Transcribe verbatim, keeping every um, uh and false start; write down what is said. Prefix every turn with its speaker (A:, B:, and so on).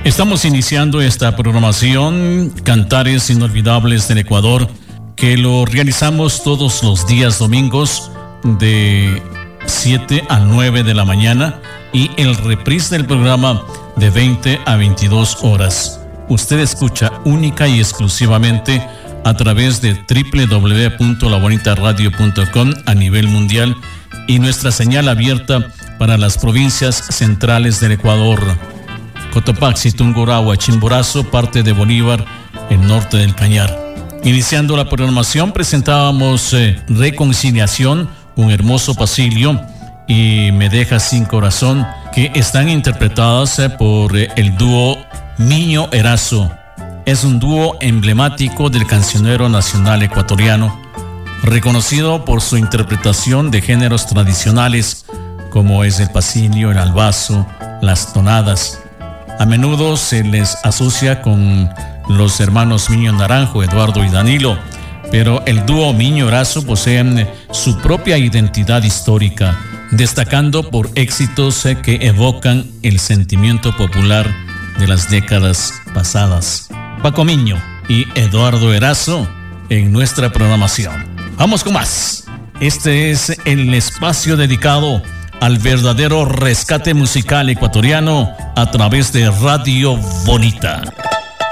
A: Estamos iniciando esta programación Cantares Inolvidables del Ecuador, que lo realizamos todos los días domingos de siete a nueve de la mañana y el reprise del programa de veinte a veintidós horas. Usted escucha única y exclusivamente a través de doble u doble u doble u punto la bonita radio punto com a nivel mundial y nuestra señal abierta para las provincias centrales del Ecuador: Cotopaxi, Tungurahua, Chimborazo, parte de Bolívar, el norte del Cañar. Iniciando la programación presentábamos eh, Reconciliación, un hermoso pasillo, y Me deja sin corazón, que están interpretadas eh, por eh, el dúo Miño Erazo. Es un dúo emblemático del cancionero nacional ecuatoriano, reconocido por su interpretación de géneros tradicionales como es el pasillo, el albazo, las tonadas. A menudo se les asocia con los hermanos Miño Naranjo, Eduardo y Danilo, pero el dúo Miño Erazo poseen su propia identidad histórica, destacando por éxitos que evocan el sentimiento popular de las décadas pasadas. Paco Miño y Eduardo Erazo en nuestra programación. Vamos con más. Este es el espacio dedicado al verdadero rescate musical ecuatoriano a través de Radio Bonita.